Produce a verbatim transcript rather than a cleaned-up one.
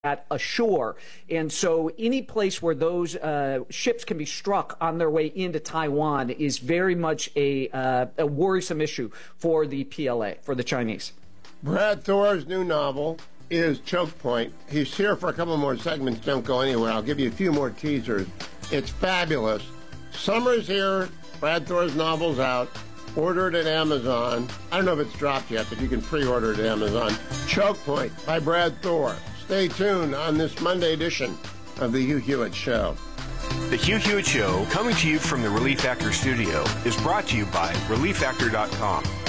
at ashore. And so any place where those uh, ships can be struck on their way into Taiwan is very much a, uh, a worrisome issue for the P L A, for the Chinese. Brad Thor's new novel is Choke Point. He's here for a couple more segments. Don't go anywhere. I'll give you a few more teasers. It's fabulous. Summer's here. Brad Thor's novel's out. Order it at Amazon. I don't know if it's dropped yet, but you can pre-order it at Amazon. Choke Point by Brad Thor. Stay tuned on this Monday edition of the Hugh Hewitt Show. The Hugh Hewitt Show, coming to you from the Relief Factor studio, is brought to you by relief factor dot com.